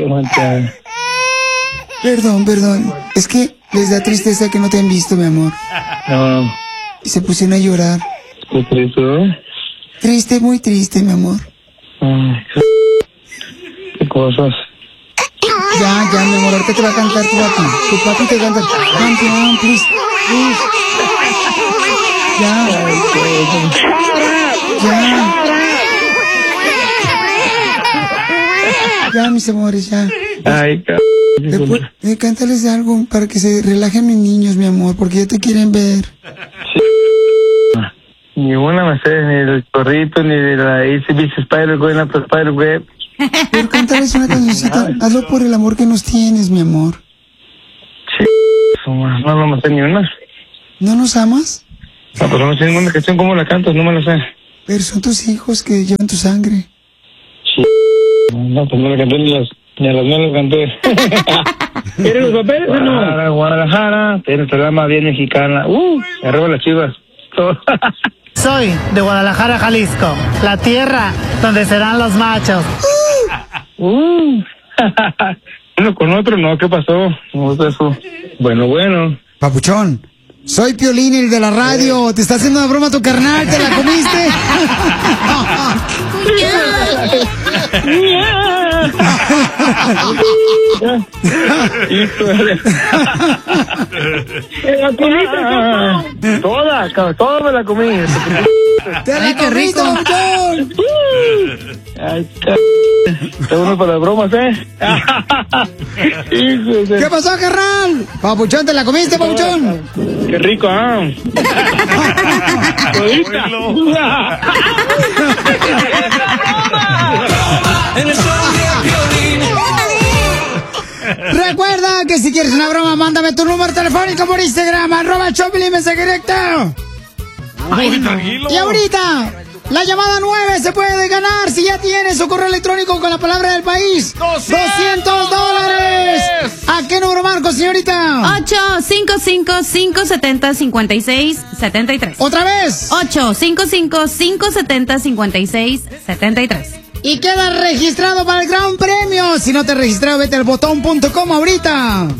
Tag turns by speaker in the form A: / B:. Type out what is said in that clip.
A: manchada.
B: Perdón. Es que les da tristeza que no te han visto, mi amor.
A: No.
B: Y se pusieron a llorar.
A: ¿Qué triste, eh?
B: Triste, muy triste, mi amor.
A: Ay, qué cosas.
B: Ya, mi amor, ahorita te va a cantar tu papi. Tu papi te canta. Campeón, please. Ya. Ya, mis amores, ya.
A: Ay,
B: Cántales algo para que se relajen mis niños, mi amor, porque ya te quieren ver.
A: Ni una me sé, ni del zorrito, ni de la ACDC Spider-Web, no, Spider-Web.
B: Pero cántales una cancioncita. Hazlo por el amor que nos tienes, mi amor.
A: No me sé ni una.
B: ¿No nos amas?
A: No, pero no sé ninguna canción. ¿Cómo la cantas? No me la sé.
B: Pero son tus hijos que llevan tu sangre.
A: No, pues no la canté ni a las mías las canté. ¿Quieres los papeles o no? Guadalajara, tienes el alma bien mexicana. Arriba las Chivas.
C: Soy de Guadalajara, Jalisco, la tierra donde serán los machos.
A: Uno con otro, no, ¿qué pasó? No es eso. Bueno.
B: Papuchón, soy Piolín, el de la radio. Te está haciendo una broma tu carnal, ¿te la comiste?
A: Toda me la comí.
B: ¡Ay, qué rico!
A: Ay, está bueno para las bromas, ¿eh?
B: ¿Qué pasó, carnal? Papuchón, ¿te la comiste, Papuchón?
A: Qué rico, ¿ah?
B: Recuerda que si quieres una broma, mándame tu número telefónico por Instagram, @Choplin, mensaje directo.
D: Ay, tranquilo.
B: Y ahorita, la llamada 9 se puede ganar si ya tienes su correo electrónico con la palabra del país. $200. ¿A qué número marco, señorita?
E: 855-570-5673.
B: ¿Otra vez?
E: 855-570-5673.
B: Y queda registrado para el gran premio. Si no te has registrado, vete al botón.com ahorita.